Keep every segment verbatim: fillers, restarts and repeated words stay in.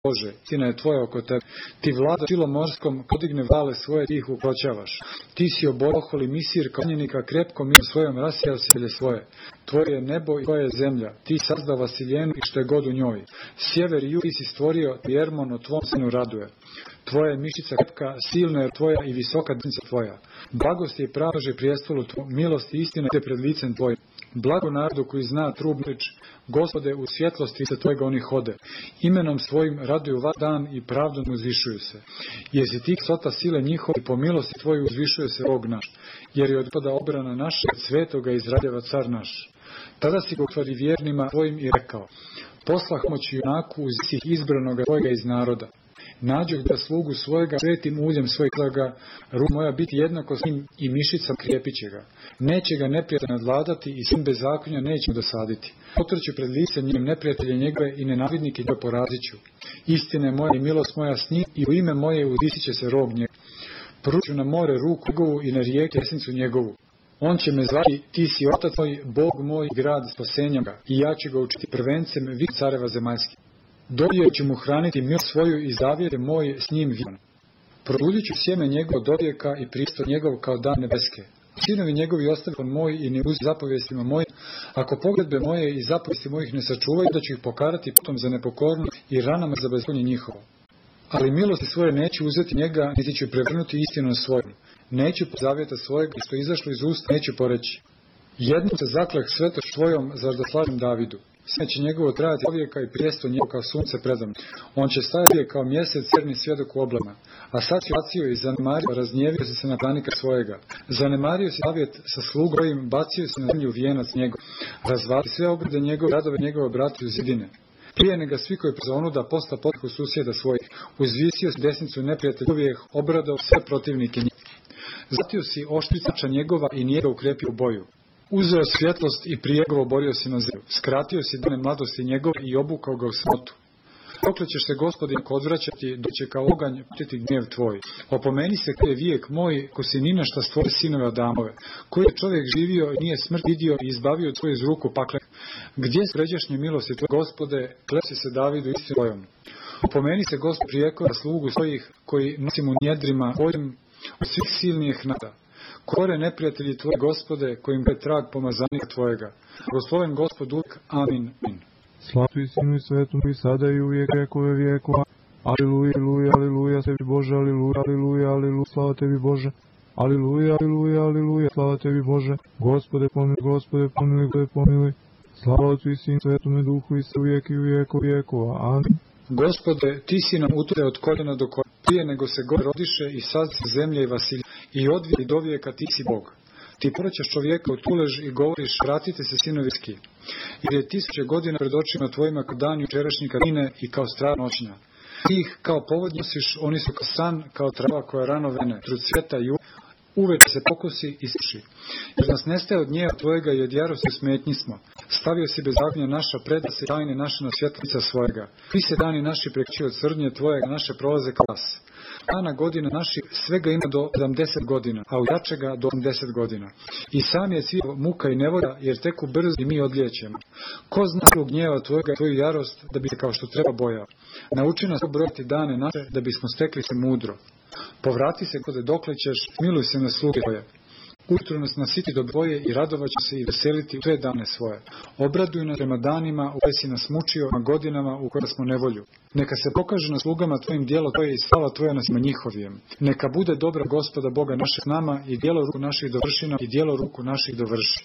Bože, istina je tvoja oko tebe. Ti vlada silom morskom, podigne vale svoje, ti ih ukroćavaš. Ti si oboholi misir kao konjenika, krepko mi svojom rasijao selje svoje. Tvoje je nebo i tvoja je zemlja. Ti sazdao Vasiljenu i što je god u njoj. Sjever i jug ti si stvorio, Jermon o tvom sinu raduje. Tvoja je mišica krepka, silna je tvoja i visoka desnica tvoja. Blagost je praže prijestolu tvoju, milost i istina je pred licem tvojim. Blago narodu koji zna trubnu riječ, Gospode, u svjetlosti se tvojega oni hode. Imenom svojim raduju vas dan i pravdom uzvišuju se. Jesi ti sota sile njihove i po milosti tvoju uzvišuje se Bog naš. Jer je od Gospoda obrana naša, svetoga izrađava car naš. Tada si gotvori vjernima tvojim i rekao, poslah moći junaku uz sih izbranoga tvojega iz naroda. Nađoh da slugu svojega svetim uljem svojega, ruka moja biti jednako s njim i mišicam krijepit će ga. Neće ga neprijatelj nadvladati i sin bezakonja neće mu dosaditi. Potrću pred lice njim neprijatelje njegove i nenavidnike ga porazit ću. Istina je moja i milost moja s njim i u ime moje uzvisit će se rog njegov. Pruču na more ruku njegovu i na rijeke desnicu njegovu. On će me zvati, ti si otac moj, Bog moj, grad spasenja ga, i ja ću ga učiti prvencem vi careva zemaljskih. Dovijek ću mu hraniti mir svoju i zavjete moj s njim vjeran. Produljit ću sjeme njegov do vijeka i pristo njegov kao dan nebeske. Sinovi njegovi ostavljaju moj i ne uz zapovjestima mojim. Ako pogledbe moje i zapovjesti mojih ne sačuvaju, da ću ih pokarati putom za nepokornu i ranama za bezkonje njihovo. Ali milosti svoje neću uzeti njega, niti ću prevrnuti istinom svojom. Neću zavjeta svojeg, što je izašlo iz usta, neću poreći. Jednom se zakleh svetošću svojom, zar da slažem Davidu. Sve će njegovo trajati povijeka i prijesto njegov kao sunce predam. On će stajati kao mjesec, crni svjedok u oblama. A sad si bacio i zanemario, raznjevio se na planika svojega. Zanemario si zavjet sa slugojim, bacio se na zemlju vijenac njegov. Razvali sve obrede njegove, radove njegove brati u zidine. Prije nego svi koji prezonuda posta potku susjeda svojih. Uzvisio si desnicu neprijatelj uvijek, obradao sve protivnike njih. Zatio si oštricača njegova i nije ga ukrepio u boju. Uzeo svjetlost i prijegovo borio si na zemlju. Skratio si dane mladosti njegove i obukao ga u smotu. Dokle ćeš se, Gospodin, odvraćati, dok će kao oganj putiti gnjev tvoj. Opomeni se koji je vijek moj, ko si ni na šta stvori sinove Adamove, koji je čovjek živio i nije smrt vidio i izbavio od svoje iz ruku pakle. Gdje su pređašnje milosti tvoje, Gospode, klesi se Davidu istinu tvojom. Opomeni se, Gospod, prijekora slugu svojih, koji nosim u njedrima tvojim od svih silnijih nada. Kore neprijatelji tvoje, Gospode, kojim je trag pomazanika tvojega. Blagosloven Gospod uvijek. Amin. Amin. Slavu i Sinu i Svetom i sada i uvijek vjekove vjekova. Aliluja, aliluja, aliluja, tebi Bože, aliluja, aliluja, aliluja, slava tebi Bože. Aliluja, aliluja, aliluja, slava tebi Bože. Gospode pomiluj, Gospode pomiluj, Gospode pomiluj. Slava Otcu i Sinu i Svetome Duhu i sa uvijek i uvijek vjekova. Amin. Gospode, ti si nam utvrde od koljena do koljena, prije nego se gore rodiše i sad zemlje i vasilje, i odvije do vijeka ti si Bog. Ti proćeš čovjeka u tulež i govoriš, vratite se sinoviski, jer je tisuće godina pred očima tvojima kao dan jučerašnji kadine i kao strah noćna. Ti ih kao povod nosiš, oni su kao san, kao trava koja rano vene, trud cvjeta i uveče se pokosi i suši. Jer nas nestaje od njeva tvojega i od jarosti u smetnji smo. Stavio si bez zagnja naša, preda se tajne naše na svjetlica svojega. Svi se dani naši prekći od srdnje tvojega, naše prolaze klas. Dana godina naših svega ima do sedamdeset godina, a u jačega do osamdeset godina. I sam je cilj muka i nevolja, jer teku brzo i mi odlijećemo. Ko zna svog gnjeva tvojega i tvoju jarost, da bi se kao što treba bojao. Nauči nas brojati dane naše, da bismo stekli se mudro. Povrati se, Gospode, dokle ćeš, miluj se na sluge tvoje. Ujutro nas nasiti do tvoje i radovat će se i veseliti u sve dane svoje. Obraduj nas prema danima u koje si nas mučio, na godinama u koje smo nevolju. Neka se pokaže na slugama tvojim djelo tvoje i slava tvoja nas njihovijem. Neka bude dobra Gospoda Boga našeg s nama i djelo ruku naših dovrši nam i djelo ruku naših dovrši.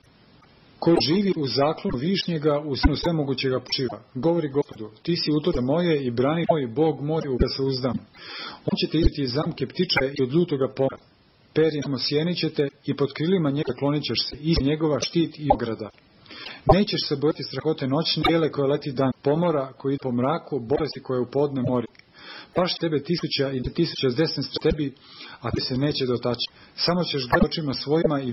Koji živi u zaklonu višnjega, u sinu svemogućega počiva. Govori Gospodu, ti si utvrde moje i brani moj, Bog moj, u ga se uzdam. On će te izviti iz zamke ptiče i od lutoga pora. Perjem sjenit ćete i pod krilima njega klonit ćeš se, iz njegova štit i ograda. Nećeš se bojati strahote noćne, bijele koje leti dan, pomora koji po mraku, bolesti koje u podne mori. Paš tebe tisuća i tisuća s desne strane tebi, a ti se neće dotaći. Samo ćeš gledati očima svojima i